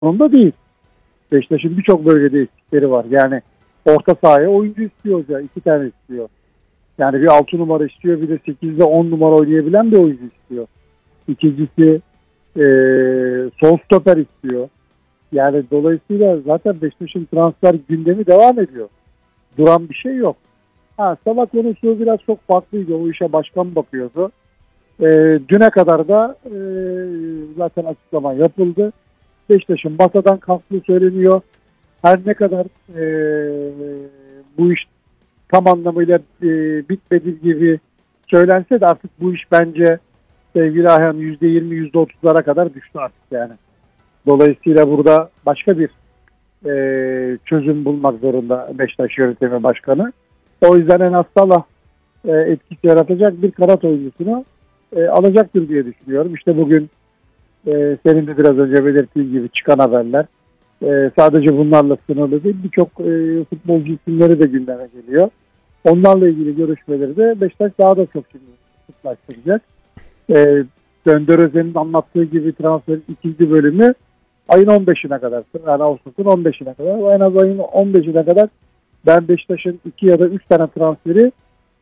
durumda değil. Beşiktaş'ın birçok bölgede eksikleri var. Yani orta sahaya oyuncu istiyor hoca. 2 tane istiyor. Yani bir 6 numara istiyor, bir de 8'de 10 numara oynayabilen bir oyuncu istiyor. İkincisi sol stoper istiyor. Yani dolayısıyla zaten Beşiktaş'ın transfer gündemi devam ediyor. Duran bir şey yok. Salah konusu biraz çok farklıydı. O işe başkan bakıyordu. Düne kadar da zaten açıklama yapıldı. Beşiktaş'ın masadan kalktığı söyleniyor. Her ne kadar bu iş tam anlamıyla bitmedi gibi söylense de artık bu iş bence sevgili Ayhan %20, %30'lara kadar düştü artık yani. Dolayısıyla burada başka bir çözüm bulmak zorunda Beşiktaş yönetimi başkanı. O yüzden en az Salah etkisi yaratacak bir kanat oyuncusunu alacaktır diye düşünüyorum. İşte bugün senin de biraz önce belirttiğin gibi çıkan haberler sadece bunlarla sınırlı değil. Birçok futbolcu isimleri de gündeme geliyor. Onlarla ilgili görüşmeleri de Beşiktaş daha da çok şimdi sıklaştıracak. Önder Özen'in anlattığı gibi transferin ikinci bölümü ayın 15'ine kadar. Yani Ağustos'un 15'ine kadar. En az ayın 15'ine kadar ben Beşiktaş'ın 2 ya da 3 tane transferi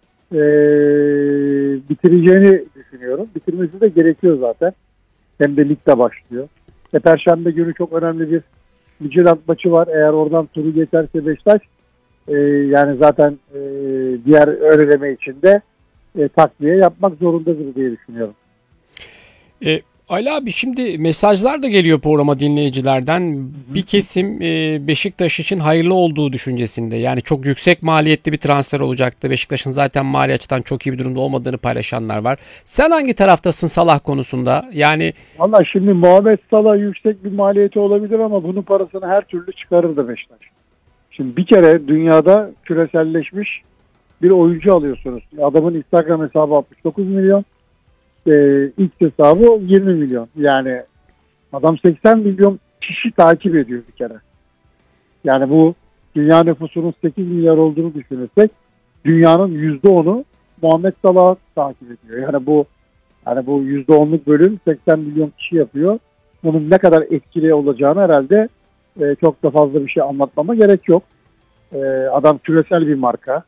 bitireceğini düşünüyorum. Bitirmesi de gerekiyor zaten. Hem de ligde başlıyor. Perşembe günü çok önemli bir Midtjylland maçı var. Eğer oradan turu geçerse Beşiktaş yani zaten diğer öneleme içinde takviye yapmak zorundadır diye düşünüyorum. Ali abi, şimdi mesajlar da geliyor programa dinleyicilerden. Bir kesim Beşiktaş için hayırlı olduğu düşüncesinde. Yani çok yüksek maliyetli bir transfer olacaktı. Beşiktaş'ın zaten mali açıdan çok iyi bir durumda olmadığını paylaşanlar var. Sen hangi taraftasın Salah konusunda? Yani valla şimdi Muhammed Salah yüksek bir maliyeti olabilir ama bunun parasını her türlü çıkarırdı Beşiktaş. Şimdi bir kere dünyada küreselleşmiş bir oyuncu alıyorsunuz. Adamın Instagram hesabı 69 milyon. X hesabı 20 milyon. Yani adam 80 milyon kişi takip ediyor bir kere. Yani bu dünya nüfusunun 8 milyar olduğunu düşünürsek dünyanın %10'u Muhammed Salah'ı takip ediyor. Yani bu %10'luk bölüm 80 milyon kişi yapıyor. Bunun ne kadar etkili olacağını herhalde çok da fazla bir şey anlatmama gerek yok. Adam küresel bir marka.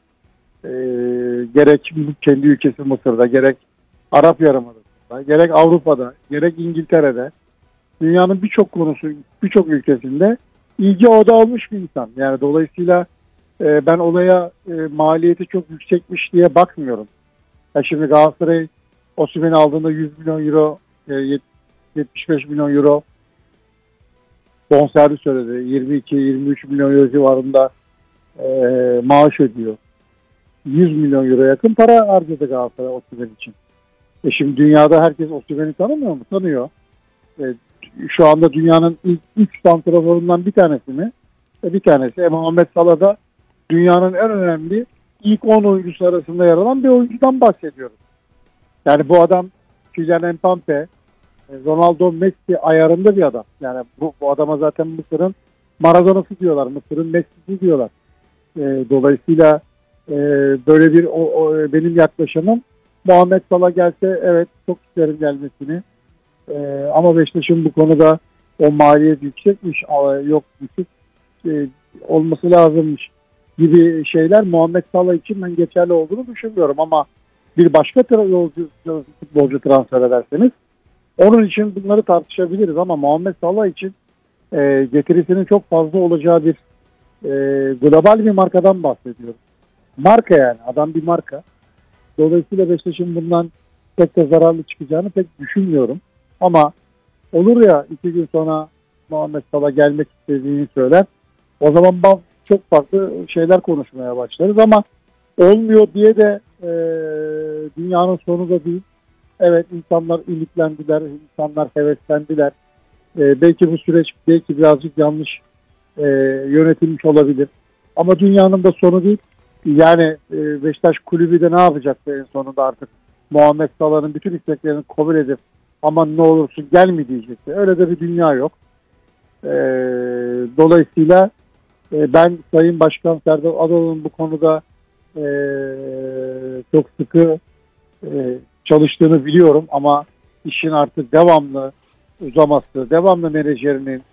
Gerek kendi ülkesi Mısır'da, gerek Arap Yarımadası'nda, gerek Avrupa'da, gerek İngiltere'de, dünyanın birçok ülkesinde ilgi odağı olmuş bir insan. Yani dolayısıyla ben olaya maliyeti çok yüksekmiş diye bakmıyorum. Şimdi Galatasaray Osimhen'i aldığında 100 milyon euro, 75 milyon euro bonservis söyledi. 22-23 milyon euro civarında maaş ödüyor. 100 milyon euro yakın para harcadı Galatasaray Osimhen için. Şimdi dünyada herkes Osimhen'i tanımıyor mu? Tanıyor. Şu anda dünyanın ilk 3 santraforundan bir tanesi mi? Bir tanesi. Muhammed Salah da dünyanın en önemli ilk 10 oyuncusu arasında yer alan bir oyuncudan bahsediyoruz. Yani bu adam Kylian Mbappe, Ronaldo, Messi ayarında bir adam. Yani bu adama zaten Mısır'ın Maradona'sı diyorlar. Mısır'ın Messi'si diyorlar. Dolayısıyla böyle bir benim yaklaşımım. Muhammed Salah gelse evet çok isterim gelmesini. Ama Beşiktaş'ın bu konuda o maliyet yüksekmiş, yok düşük olması lazımmış gibi şeyler Muhammed Salah için ben geçerli olduğunu düşünmüyorum. Ama bir başka futbolcu transfer ederseniz onun için bunları tartışabiliriz. Ama Muhammed Salah için getirisinin çok fazla olacağı bir global bir markadan bahsediyorum. Marka yani. Adam bir marka. Dolayısıyla Beşiktaş'ın bundan pek de zararlı çıkacağını pek düşünmüyorum. Ama olur ya 2 gün sonra Muhammed Salah gelmek istediğini söyler. O zaman çok farklı şeyler konuşmaya başlarız ama olmuyor diye de dünyanın sonu da değil. Evet, insanlar ümitlendiler, insanlar heveslendiler. Belki bu süreç birazcık yanlış yönetilmiş olabilir. Ama dünyanın da sonu değil. Yani Beşiktaş kulübü de ne yapacaktı en sonunda artık? Muhammed Salah'ın bütün isteklerini kabul edip aman ne olursun gelme diyecekti. Öyle de bir dünya yok. Dolayısıyla ben Sayın Başkan Serdar Adalı'nın bu konuda çok sıkı çalıştığını biliyorum ama işin artık devamlı uzaması, devamlı menajerinin